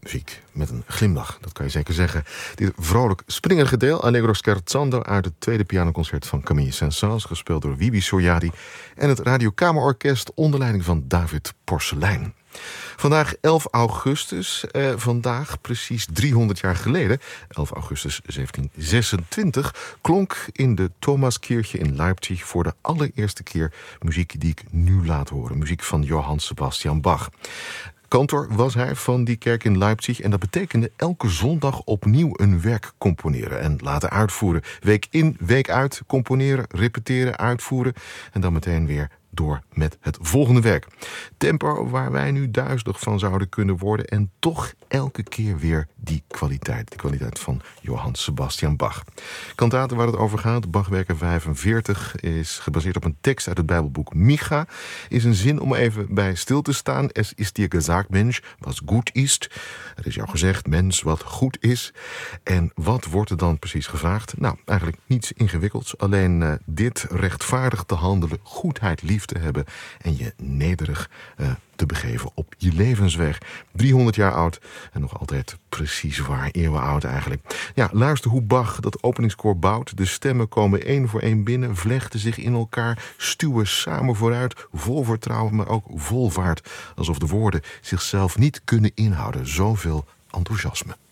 muziek met een glimlach, dat kan je zeker zeggen. Dit vrolijk springerige deel, Allegro scherzando, uit het tweede pianoconcert van Camille Saint-Saëns, gespeeld door Wibi Soryadi en het Radiokamerorkest onder leiding van David Porcelein. Vandaag 11 augustus, vandaag precies 300 jaar geleden, 11 augustus 1726, klonk in de Thomaskirche in Leipzig voor de allereerste keer muziek die ik nu laat horen. Muziek van Johann Sebastian Bach. Kantor was hij van die kerk in Leipzig en dat betekende elke zondag opnieuw een werk componeren en laten uitvoeren. Week in, week uit componeren, repeteren, uitvoeren en dan meteen weer door met het volgende werk. Tempo waar wij nu duizelig van zouden kunnen worden en toch elke keer weer die kwaliteit. De kwaliteit van Johann Sebastian Bach. Kantate waar het over gaat, Bachwerken 45, is gebaseerd op een tekst uit het Bijbelboek Micha. Is een zin om even bij stil te staan. Es ist dir gesagt, Mensch, was gut ist. Er is jou gezegd, mens, wat goed is. En wat wordt er dan precies gevraagd? Nou, eigenlijk niets ingewikkelds. Alleen dit rechtvaardig te handelen, goedheid lief te hebben en je nederig te begeven op je levensweg. 300 jaar oud en nog altijd precies waar, eeuwen oud eigenlijk. Ja, luister hoe Bach dat openingskoor bouwt. De stemmen komen één voor één binnen, vlechten zich in elkaar, stuwen samen vooruit, vol vertrouwen, maar ook vol vaart. Alsof de woorden zichzelf niet kunnen inhouden. Zoveel enthousiasme.